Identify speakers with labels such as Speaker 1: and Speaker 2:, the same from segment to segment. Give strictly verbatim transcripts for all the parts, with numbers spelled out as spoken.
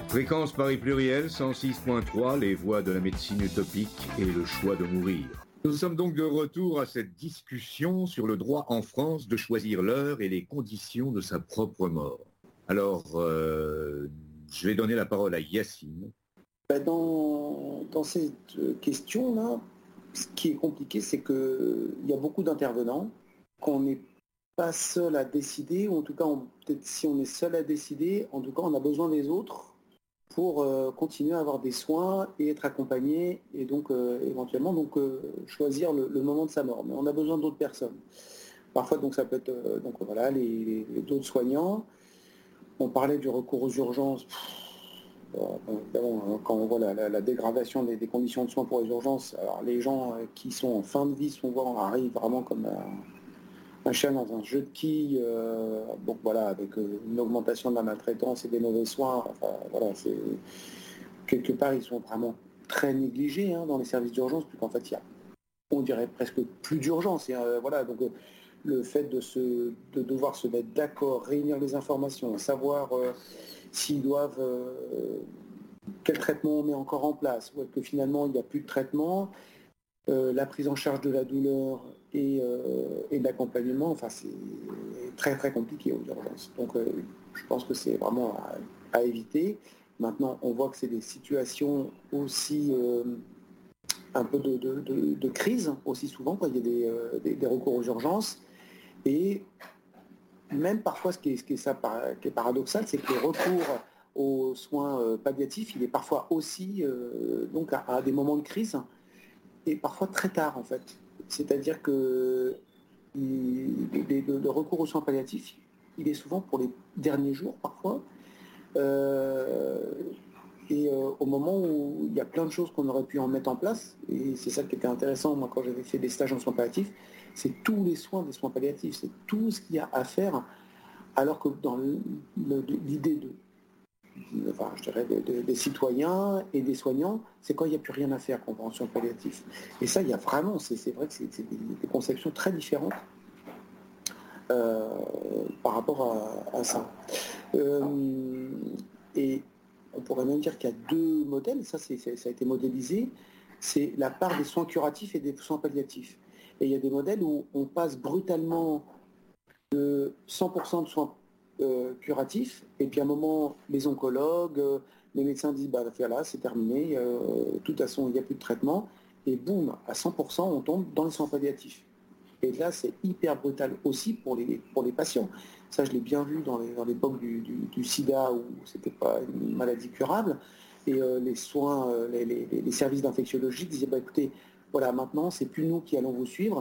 Speaker 1: Fréquence Paris Pluriel, cent six point trois, les voies de la médecine utopique et le choix de mourir. Nous sommes donc de retour à cette discussion sur le droit en France de choisir l'heure et les conditions de sa propre mort. Alors, euh, je vais donner la parole à Yacine.
Speaker 2: Dans, dans cette question-là, ce qui est compliqué, c'est qu'il y a beaucoup d'intervenants, qu'on n'est pas seul à décider, ou en tout cas, on, peut-être si on est seul à décider, en tout cas, on a besoin des autres pour euh, continuer à avoir des soins et être accompagné, et donc euh, éventuellement donc, euh, choisir le, le moment de sa mort. Mais on a besoin d'autres personnes. Parfois, donc, ça peut être euh, donc, voilà, les, les, d'autres soignants. On parlait du recours aux urgences. Bon, évidemment, quand on voit la, la, la dégradation des, des conditions de soins pour les urgences, alors les gens qui sont en fin de vie souvent arrivent vraiment comme un, un chien dans un jeu de quilles, euh, donc voilà, avec une augmentation de la maltraitance et des mauvais soins. Enfin, voilà, c'est, quelque part, ils sont vraiment très négligés hein, dans les services d'urgence, puisqu'en fait, il y a, on dirait presque plus d'urgence. Et, euh, voilà, donc le fait de, se, de devoir se mettre d'accord, réunir les informations, savoir euh, s'ils doivent, euh, quel traitement on met encore en place, ou est-ce que finalement il n'y a plus de traitement, euh, la prise en charge de la douleur et, euh, et de l'accompagnement, enfin c'est très très compliqué aux urgences. Donc euh, je pense que c'est vraiment à, à éviter. Maintenant on voit que c'est des situations aussi euh, un peu de, de, de, de crise aussi souvent, quand il y a des, euh, des, des recours aux urgences. Et même parfois, ce qui est, ce qui est, ça, qui est paradoxal, c'est que le recours aux soins euh, palliatifs, il est parfois aussi euh, donc à, à des moments de crise, et parfois très tard en fait. C'est-à-dire que il, le, le recours aux soins palliatifs, il est souvent pour les derniers jours parfois, euh, et euh, au moment où il y a plein de choses qu'on aurait pu en mettre en place, et c'est ça qui était intéressant, moi quand j'avais fait des stages en soins palliatifs, c'est tous les soins des soins palliatifs, c'est tout ce qu'il y a à faire, alors que dans le, le, l'idée de, enfin, je dirais, de, de, des citoyens et des soignants, c'est quand il n'y a plus rien à faire qu'on va en soins palliatifs. Et ça, il y a vraiment, c'est, c'est vrai que c'est, c'est des, des conceptions très différentes euh, par rapport à, à ça. Euh, et on pourrait même dire qu'il y a deux modèles, ça, c'est, c'est, ça a été modélisé, c'est la part des soins curatifs et des soins palliatifs. Et il y a des modèles où on passe brutalement de cent pour cent de soins euh, curatifs, et puis à un moment, les oncologues, euh, les médecins disent, bah là, c'est terminé, euh, de toute façon, il n'y a plus de traitement, et boum, à cent pour cent, on tombe dans les soins palliatifs. Et là, c'est hyper brutal aussi pour les, pour les patients. Ça, je l'ai bien vu dans, les, dans l'époque du, du, du sida, où c'était pas une maladie curable, et euh, les soins, euh, les, les, les services d'infectiologie disaient, bah écoutez, voilà, maintenant, c'est plus nous qui allons vous suivre.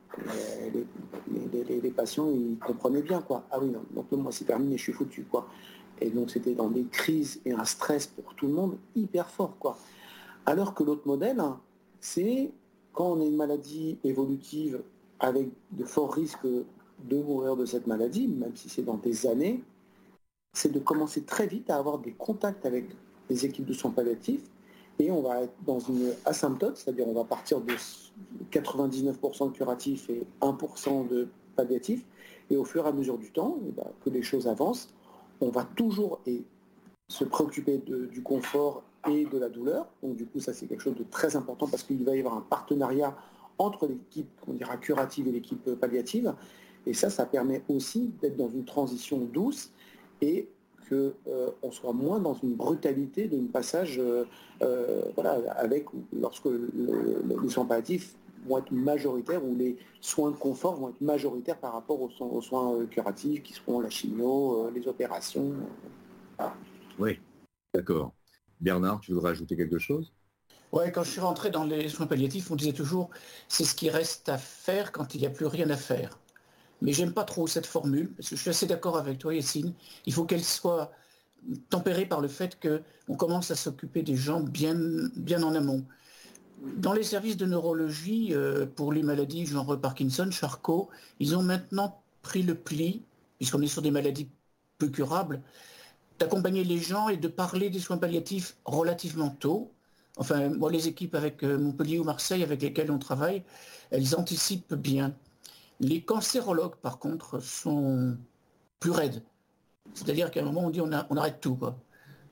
Speaker 2: Les, les, les, les patients, ils comprenaient bien, quoi. Ah oui, non, donc moi, c'est terminé, je suis foutu, quoi. Et donc, c'était dans des crises et un stress pour tout le monde hyper fort, quoi. Alors que l'autre modèle, c'est quand on a une maladie évolutive avec de forts risques de mourir de cette maladie, même si c'est dans des années, c'est de commencer très vite à avoir des contacts avec les équipes de soins palliatifs, et on va être dans une asymptote, c'est-à-dire on va partir de quatre-vingt-dix-neuf pour cent de curatifs et un pour cent de palliatifs, et au fur et à mesure du temps, et ben, que les choses avancent, on va toujours et se préoccuper de, du confort et de la douleur. Donc du coup, ça c'est quelque chose de très important, parce qu'il va y avoir un partenariat entre l'équipe, on dira curative, et l'équipe palliative, et ça, ça permet aussi d'être dans une transition douce, et qu'on euh, soit moins dans une brutalité d'un passage, euh, euh, voilà, avec, lorsque le, le, les soins palliatifs vont être majoritaires, ou les soins de confort vont être majoritaires par rapport aux soins, aux soins curatifs, qui seront la chimio, euh, les opérations. Euh, voilà.
Speaker 1: Oui, d'accord. Bernard, tu voudrais ajouter quelque chose ?
Speaker 3: Ouais, quand je suis rentré dans les soins palliatifs, on disait toujours c'est ce qui reste à faire quand il n'y a plus rien à faire. Mais j'aime pas trop cette formule, parce que je suis assez d'accord avec toi, Yacine. Il faut qu'elle soit tempérée par le fait qu'on commence à s'occuper des gens bien, bien en amont. Dans les services de neurologie, euh, pour les maladies genre Parkinson, Charcot, ils ont maintenant pris le pli, puisqu'on est sur des maladies peu curables, d'accompagner les gens et de parler des soins palliatifs relativement tôt. Enfin, moi, les équipes avec Montpellier ou Marseille avec lesquelles on travaille, elles anticipent bien. Les cancérologues, par contre, sont plus raides. C'est-à-dire qu'à un moment, on dit on, a, on arrête tout, quoi.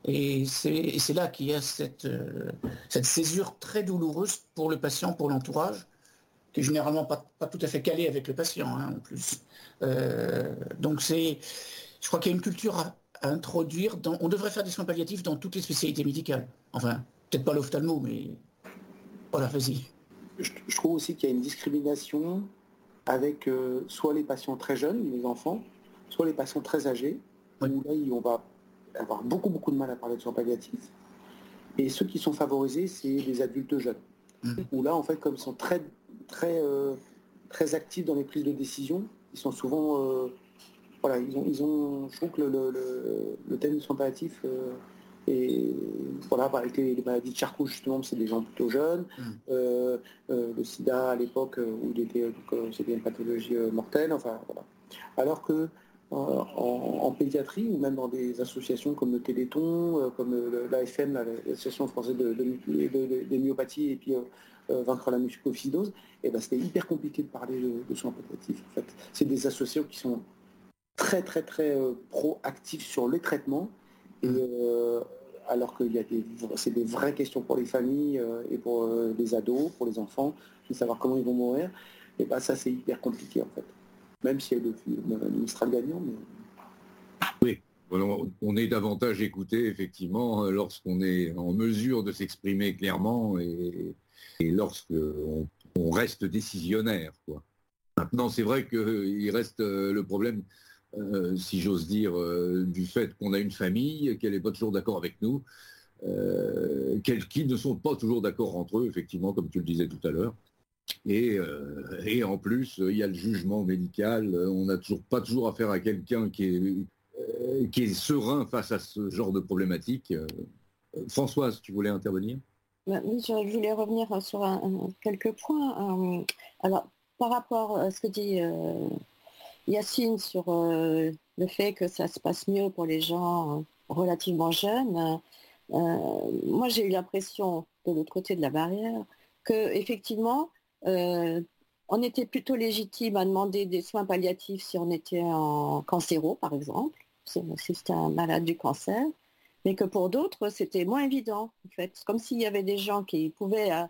Speaker 3: Et c'est, et c'est là qu'il y a cette, euh, cette césure très douloureuse pour le patient, pour l'entourage, qui est généralement pas, pas tout à fait calé avec le patient, hein, en plus. Euh, donc c'est, je crois qu'il y a une culture à, à introduire. Dans, on devrait faire des soins palliatifs dans toutes les spécialités médicales. Enfin, peut-être pas l'ophtalmo, mais voilà, vas-y.
Speaker 2: Je, je trouve aussi qu'il y a une discrimination avec euh, soit les patients très jeunes, les enfants, soit les patients très âgés, oui. Où là, on va avoir beaucoup, beaucoup de mal à parler de soins palliatifs. Et ceux qui sont favorisés, c'est les adultes jeunes. Mmh. Où là, en fait, comme ils sont très, très, euh, très actifs dans les prises de décision, ils sont souvent... Euh, voilà, ils ont, ils ont... Je trouve que le, le, le thème des soins palliatifs... Euh, et voilà, avec les, les maladies de Charcot, justement, c'est des gens plutôt jeunes. Mmh. Euh, euh, le sida, à l'époque, où il était, donc, euh, c'était une pathologie euh, mortelle. Enfin, voilà. Alors que euh, en, en pédiatrie, ou même dans des associations comme le Téléthon, euh, comme euh, l'A F M, l'Association française de, de, de, de, de myopathies, et puis euh, euh, vaincre la mucoviscidose, et ben, c'était hyper compliqué de parler de, de soins palliatifs. En fait. C'est des associations qui sont très, très, très euh, proactifs sur les traitements. Et euh, alors qu'il y a des, c'est des vraies questions pour les familles euh, et pour euh, les ados, pour les enfants, de savoir comment ils vont mourir, et ben ça c'est hyper compliqué en fait. Même si le film sera gagnant, mais...
Speaker 1: Oui, on est davantage écouté effectivement lorsqu'on est en mesure de s'exprimer clairement et, et lorsqu'on on reste décisionnaire, quoi. Maintenant, c'est vrai qu'il reste le problème. Euh, si j'ose dire, euh, du fait qu'on a une famille, qu'elle n'est pas toujours d'accord avec nous, euh, qui ne sont pas toujours d'accord entre eux, effectivement, comme tu le disais tout à l'heure. Et, euh, et en plus, il y a le jugement médical. On n'a toujours pas toujours affaire à quelqu'un qui est, euh, qui est serein face à ce genre de problématique. Euh, Françoise, tu voulais intervenir ?
Speaker 4: Oui, je voulais revenir sur un, un, quelques points. Alors, par rapport à ce que dit... Euh... Yacine sur euh, le fait que ça se passe mieux pour les gens euh, relativement jeunes. Euh, moi, j'ai eu l'impression, de l'autre côté de la barrière, qu'effectivement, euh, on était plutôt légitime à demander des soins palliatifs si on était en cancéro, par exemple, si c'était un malade du cancer, mais que pour d'autres, c'était moins évident, en fait. Comme s'il y avait des gens qui pouvaient... Euh,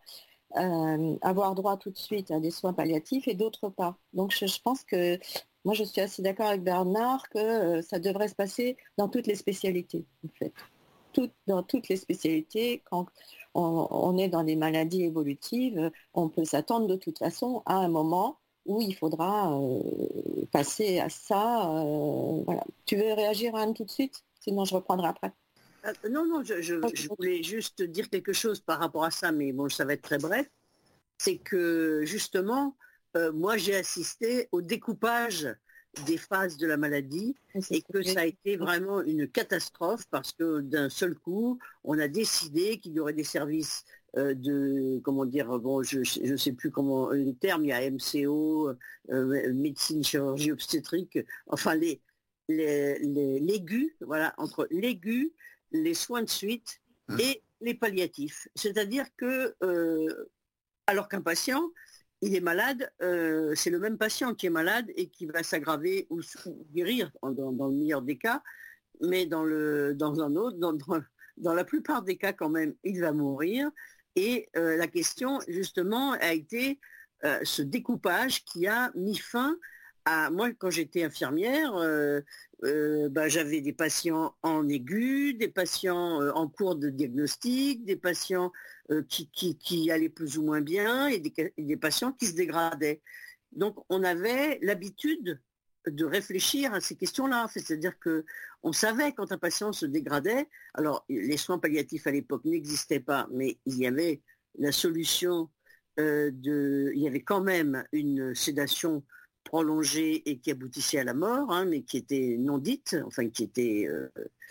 Speaker 4: Euh, avoir droit tout de suite à des soins palliatifs et d'autres pas. Donc je, je pense que moi je suis assez d'accord avec Bernard que euh, ça devrait se passer dans toutes les spécialités en fait. Tout, dans toutes les spécialités, quand on, on est dans des maladies évolutives, on peut s'attendre de toute façon à un moment où il faudra euh, passer à ça. Euh, voilà. Tu veux réagir Anne tout de suite? Sinon je reprendrai après.
Speaker 5: Euh, non, non, je, je, je voulais juste dire quelque chose par rapport à ça, mais bon, ça va être très bref. C'est que justement, euh, moi j'ai assisté au découpage des phases de la maladie et que ça a été vraiment une catastrophe parce que d'un seul coup, on a décidé qu'il y aurait des services euh, de, comment dire, bon, je ne sais plus comment le terme, il y a M C O, euh, médecine, chirurgie obstétrique, enfin les, les, les, l'aigu, voilà, entre l'aigu, les soins de suite et les palliatifs. C'est-à-dire que, euh, alors qu'un patient, il est malade, euh, c'est le même patient qui est malade et qui va s'aggraver ou, ou guérir dans, dans le meilleur des cas, mais dans, le, dans un autre, dans, dans, dans la plupart des cas quand même, il va mourir. Et euh, la question, justement, a été euh, ce découpage qui a mis fin à... Moi, quand j'étais infirmière, euh, Euh, bah, j'avais des patients en aigu, des patients euh, en cours de diagnostic, des patients euh, qui, qui, qui allaient plus ou moins bien et des, et des patients qui se dégradaient. Donc on avait l'habitude de réfléchir à ces questions-là, c'est-à-dire qu'on savait quand un patient se dégradait, alors les soins palliatifs à l'époque n'existaient pas, mais il y avait la solution, euh, de, il y avait quand même une sédation prolongée et qui aboutissait à la mort, hein, mais qui était non dite, enfin qui était, euh,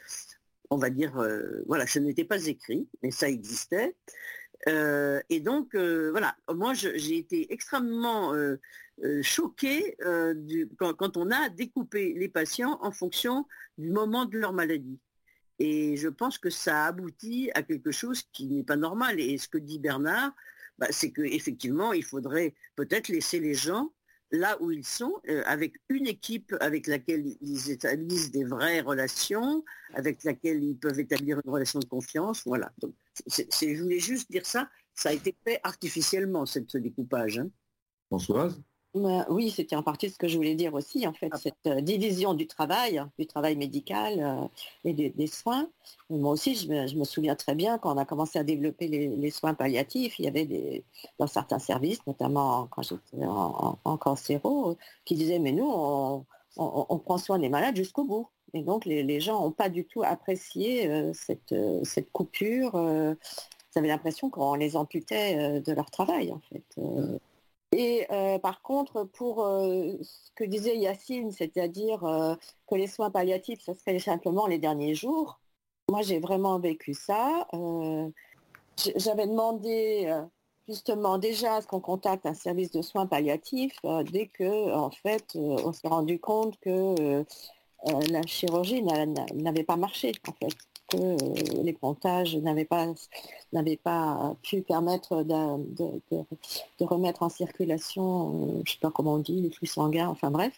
Speaker 5: on va dire, euh, voilà, ça n'était pas écrit, mais ça existait. Euh, et donc, euh, voilà, moi je, j'ai été extrêmement euh, euh, choquée euh, du, quand, quand on a découpé les patients en fonction du moment de leur maladie. Et je pense que ça aboutit à quelque chose qui n'est pas normal. Et ce que dit Bernard, bah, c'est qu'effectivement, il faudrait peut-être laisser les gens là où ils sont, euh, avec une équipe avec laquelle ils établissent des vraies relations, avec laquelle ils peuvent établir une relation de confiance. Voilà. Donc, c'est, c'est, je voulais juste dire ça, ça a été fait artificiellement, cette, ce découpage. Hein.
Speaker 1: Françoise ?
Speaker 4: Euh, oui, c'était en partie ce que je voulais dire aussi, en fait,
Speaker 5: Ah.
Speaker 4: cette euh, division du travail, du travail médical euh, et des, des soins. Moi aussi, je me, je me souviens très bien quand on a commencé à développer les, les soins palliatifs, il y avait des, dans certains services, notamment quand j'étais en, en, en cancéro, qui disaient, mais nous, on, on, on prend soin des malades jusqu'au bout. Et donc, les, les gens n'ont pas du tout apprécié euh, cette, euh, cette coupure. Euh, ils avaient l'impression qu'on les amputait euh, de leur travail, en fait. Euh, Et euh, par contre, pour euh, ce que disait Yacine, c'est-à-dire euh, que les soins palliatifs, ça serait simplement les derniers jours, moi j'ai vraiment vécu ça. Euh, j'avais demandé euh, justement déjà à ce qu'on contacte un service de soins palliatifs euh, dès que, en fait, euh, on s'est rendu compte que euh, euh, la chirurgie n'a, n'avait pas marché, en fait. Que euh, les pontages n'avaient pas, n'avaient pas pu permettre de, de, de, de remettre en circulation, euh, je ne sais pas comment on dit, les flux sanguins, enfin bref.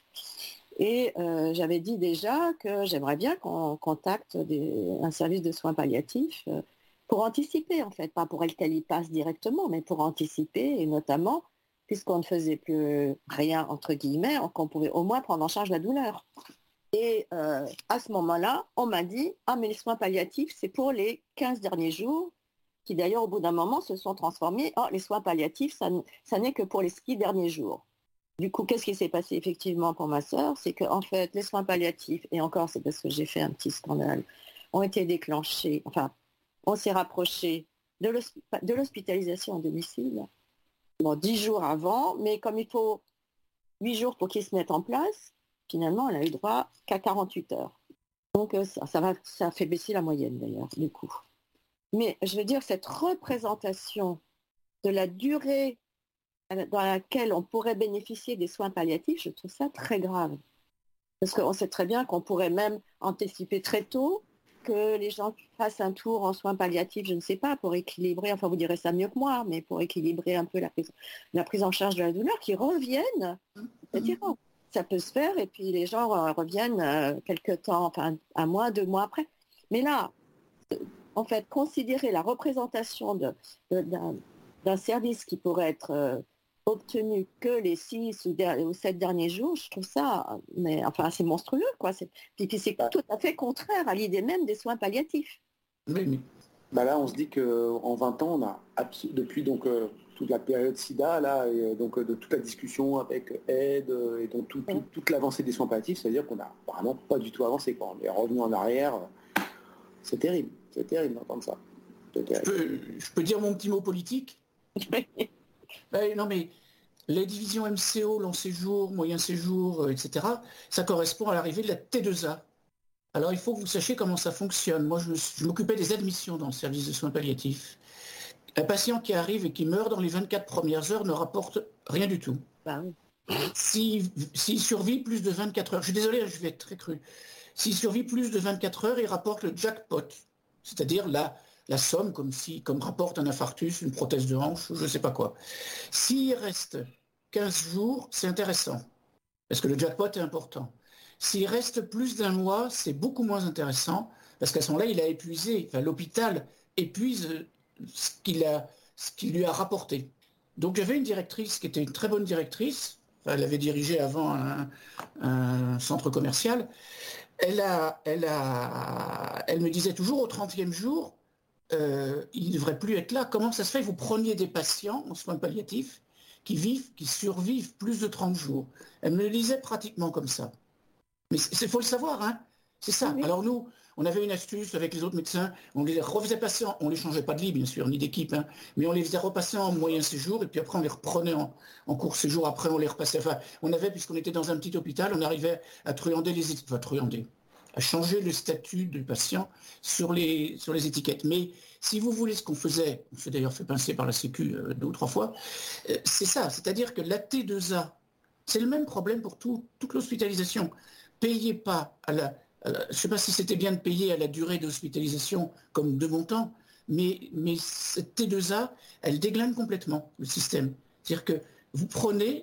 Speaker 4: Et euh, j'avais dit déjà que j'aimerais bien qu'on contacte des, un service de soins palliatifs euh, pour anticiper, en fait, pas pour lequel il passe directement, mais pour anticiper, et notamment, puisqu'on ne faisait plus rien, entre guillemets, qu'on pouvait au moins prendre en charge la douleur. Et euh, à ce moment-là, on m'a dit « Ah, mais les soins palliatifs, c'est pour les quinze derniers jours », qui d'ailleurs, au bout d'un moment, se sont transformés « Ah, les soins palliatifs, ça, ça n'est que pour les six derniers jours ». Du coup, qu'est-ce qui s'est passé effectivement pour ma sœur? C'est qu'en fait, les soins palliatifs, et encore, c'est parce que j'ai fait un petit scandale, ont été déclenchés, enfin, on s'est rapproché de, l'hosp- de l'hospitalisation en domicile, bon, dix jours avant, mais comme il faut huit jours pour qu'ils se mettent en place, finalement, elle a eu droit qu'à quarante-huit heures. Donc, ça, ça, va, ça fait baisser la moyenne, d'ailleurs, du coup. Mais je veux dire, cette représentation de la durée dans laquelle on pourrait bénéficier des soins palliatifs, je trouve ça très grave. Parce qu'on sait très bien qu'on pourrait même anticiper très tôt que les gens fassent un tour en soins palliatifs, je ne sais pas, pour équilibrer, enfin vous direz ça mieux que moi, mais pour équilibrer un peu la prise, la prise en charge de la douleur, qui reviennent, et dire, oh, ça peut se faire, et puis les gens euh, reviennent euh, quelques temps, enfin un mois, deux mois après. Mais là, en fait, considérer la représentation de, de, d'un, d'un service qui pourrait être euh, obtenu que les six ou, der- ou sept derniers jours, je trouve ça, mais enfin, c'est monstrueux, quoi. C'est, puis, puis c'est tout à fait contraire à l'idée même des soins palliatifs.
Speaker 3: Oui, oui.
Speaker 2: Bah là, on se dit qu'en vingt ans, on a abs- depuis donc euh, toute la période SIDA, là, et, euh, donc euh, de toute la discussion avec aide euh, et donc tout, tout, toute l'avancée des soins palliatifs, c'est-à-dire qu'on n'a vraiment pas du tout avancé. Quand on est revenu en arrière, c'est terrible, c'est terrible d'entendre ça. C'est
Speaker 3: Je peux, je peux dire mon petit mot politique? Ben, non mais les divisions M C O, long séjour, moyen séjour, euh, et cetera, ça correspond à l'arrivée de la T deux A. Alors il faut que vous sachiez comment ça fonctionne. Moi, je, je m'occupais des admissions dans le service de soins palliatifs. Un patient qui arrive et qui meurt dans les vingt-quatre premières heures ne rapporte rien du tout.
Speaker 4: Bah, oui.
Speaker 3: S'il, s'il survit plus de vingt-quatre heures, je suis désolé, je vais être très cru. S'il survit plus de vingt-quatre heures, il rapporte le jackpot, c'est-à-dire la, la somme comme, si, comme rapporte un infarctus, une prothèse de hanche, je ne sais pas quoi. S'il reste quinze jours, c'est intéressant, parce que le jackpot est important. S'il reste plus d'un mois, c'est beaucoup moins intéressant, parce qu'à ce moment-là, il a épuisé, enfin, l'hôpital épuise ce qu'il, a, ce qu'il lui a rapporté. Donc j'avais une directrice qui était une très bonne directrice, enfin, elle avait dirigé avant un, un centre commercial. Elle, a, elle, a, elle me disait toujours au trentième jour, euh, il ne devrait plus être là. Comment ça se fait que vous preniez des patients en soins palliatifs qui vivent, qui survivent plus de trente jours? Elle me le disait pratiquement comme ça. Mais il faut le savoir, hein. C'est ça. Oui. Alors nous, on avait une astuce avec les autres médecins, on les refaisait passer, en, on ne les changeait pas de lit, bien sûr, ni d'équipe, hein, mais on les faisait repasser en moyen séjour, et puis après on les reprenait en, en court séjour, après on les repassait. Enfin, on avait, puisqu'on était dans un petit hôpital, on arrivait à truander les étiquettes, enfin truander, à changer le statut du patient sur les, sur les étiquettes. Mais si vous voulez ce qu'on faisait, on s'est d'ailleurs fait pincer par la Sécu euh, deux ou trois fois, euh, c'est ça, c'est-à-dire que la T deux A, c'est le même problème pour tout, toute l'hospitalisation. Payez pas à la... Je ne sais pas si c'était bien de payer à la durée d'hospitalisation comme de montant, mais, mais cette T deux A, elle déglingue complètement le système. C'est-à-dire que vous prenez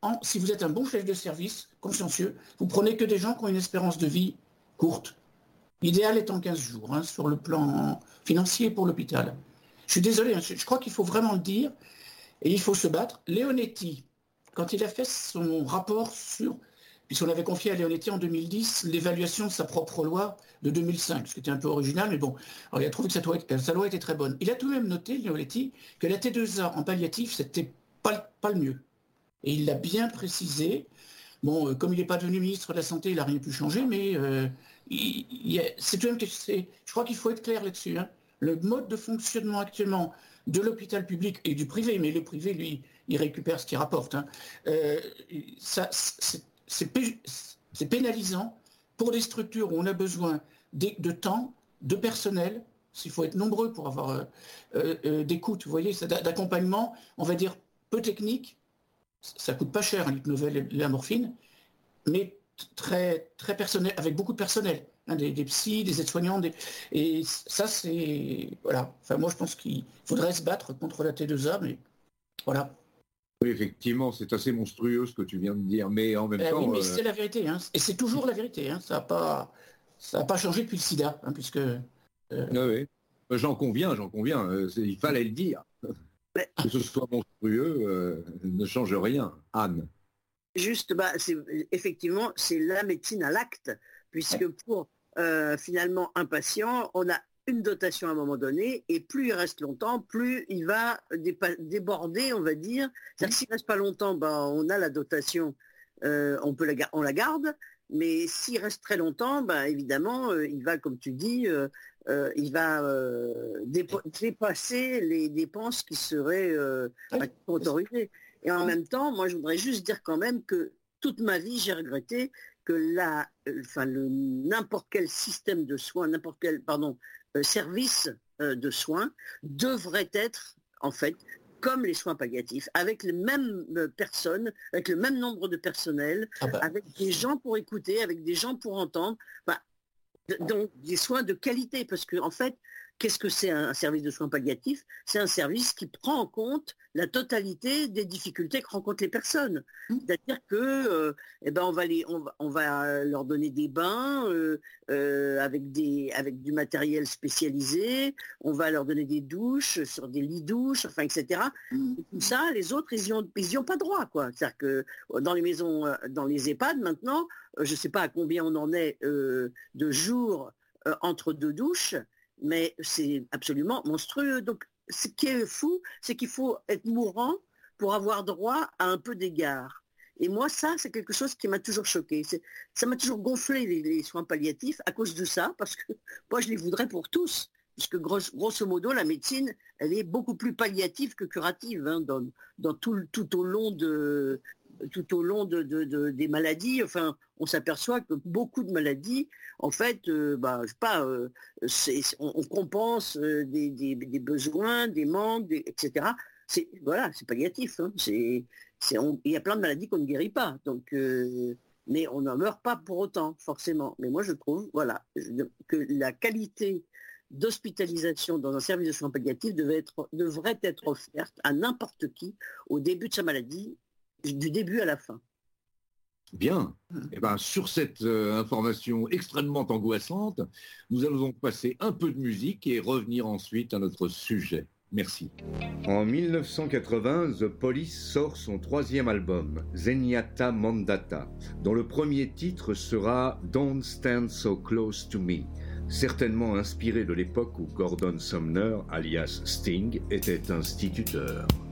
Speaker 3: en, si vous êtes un bon chef de service, consciencieux, vous prenez que des gens qui ont une espérance de vie courte. L'idéal étant quinze jours, hein, sur le plan financier pour l'hôpital. Je suis désolé, hein, je, je crois qu'il faut vraiment le dire, et il faut se battre. Leonetti, quand il a fait son rapport sur, puisqu'on avait confié à Leonetti en deux mille dix l'évaluation de sa propre loi de deux mille cinq, ce qui était un peu original, mais bon, alors il a trouvé que sa loi, sa loi était très bonne. Il a tout de même noté, Leonetti, que la T deux A en palliatif, c'était pas, pas le mieux. Et il l'a bien précisé. Bon, euh, comme il n'est pas devenu ministre de la Santé, il n'a rien pu changer, mais euh, il, il a, c'est tout de même que c'est, je crois qu'il faut être clair là-dessus. Hein. Le mode de fonctionnement actuellement de l'hôpital public et du privé, mais le privé, lui, il récupère ce qu'il rapporte. Hein. Euh, ça, c'est, c'est, pé, c'est pénalisant pour des structures où on a besoin de, de temps, de personnel. S'il faut être nombreux pour avoir euh, euh, d'écoute, vous voyez, ça, d'accompagnement, on va dire peu technique. Ça coûte pas cher, l'hypnovel et la morphine, mais très, très personnel, avec beaucoup de personnel, hein, des, des psys, des aides-soignants, des... et ça c'est... Voilà, enfin moi je pense qu'il faudrait se battre contre la T deux A, mais voilà.
Speaker 1: Oui, effectivement, c'est assez monstrueux ce que tu viens de dire, mais en même
Speaker 3: euh,
Speaker 1: temps...
Speaker 3: Oui, mais
Speaker 1: euh...
Speaker 3: c'est la vérité, hein, et c'est toujours la vérité, hein, ça n'a pas, ça a pas changé depuis le sida, hein, puisque... Euh...
Speaker 1: Oui, oui. J'en conviens, j'en conviens, il fallait le dire. Que ce soit monstrueux euh, ne change rien. Anne.
Speaker 5: Juste, bah, c'est, effectivement, c'est la médecine à l'acte, puisque pour euh, finalement un patient, on a une dotation à un moment donné, et plus il reste longtemps, plus il va dépa- déborder, on va dire. C'est-à-dire que s'il ne reste pas longtemps, bah, on a la dotation, euh, on, peut la, on la garde, mais s'il reste très longtemps, bah, évidemment, euh, il va, comme tu dis, euh, Euh, il va euh, dépo- dépasser les dépenses qui seraient euh, autorisées. Et en même temps, moi, je voudrais juste dire quand même que toute ma vie, j'ai regretté que la, euh, enfin, le, n'importe quel système de soins, n'importe quel pardon, euh, service euh, de soins devrait être, en fait, comme les soins palliatifs, avec les mêmes personnes, avec le même nombre de personnel, ah bah. avec des gens pour écouter, avec des gens pour entendre. Bah, donc des soins de qualité, parce que en fait, qu'est-ce que c'est un service de soins palliatifs? C'est un service qui prend en compte la totalité des difficultés que rencontrent les personnes. Mmh. C'est-à-dire que, euh, eh ben, on va les, on va, on va leur donner des bains euh, euh, avec des, avec du matériel spécialisé. On va leur donner des douches sur des lits douches, enfin, et cetera. Mmh. Et tout ça, les autres, ils y ont, ils y ont pas droit, quoi. C'est-à-dire que dans les maisons, dans les EHPAD maintenant, je ne sais pas à combien on en est euh, de jours euh, entre deux douches. Mais c'est absolument monstrueux. Donc, ce qui est fou, c'est qu'il faut être mourant pour avoir droit à un peu d'égard. Et moi, ça, c'est quelque chose qui m'a toujours choqué. C'est, ça m'a toujours gonflé les, les soins palliatifs à cause de ça, parce que moi, je les voudrais pour tous. Puisque grosso, grosso modo, la médecine, elle est beaucoup plus palliative que curative, hein, dans, dans tout, tout au long de... tout au long de, de, de, des maladies. Enfin, on s'aperçoit que beaucoup de maladies, en fait, euh, bah, je sais pas, euh, c'est, on, on compense euh, des, des, des besoins, des manques, des, et cetera. C'est, voilà, c'est palliatif. Hein. C'est, c'est, on, il y a plein de maladies qu'on ne guérit pas. Donc, euh, mais on n'en meurt pas pour autant, forcément. Mais moi, je trouve, voilà, que la qualité d'hospitalisation dans un service de soins palliatifs devait être, devrait être offerte à n'importe qui au début de sa maladie, du début à la fin.
Speaker 1: Bien. Eh ben, sur cette euh, information extrêmement angoissante, nous allons donc passer un peu de musique et revenir ensuite à notre sujet. Merci. En mille neuf cent quatre-vingts, The Police sort son troisième album, Zenyatta Mandata, dont le premier titre sera Don't Stand So Close to Me, certainement inspiré de l'époque où Gordon Sumner, alias Sting, était instituteur.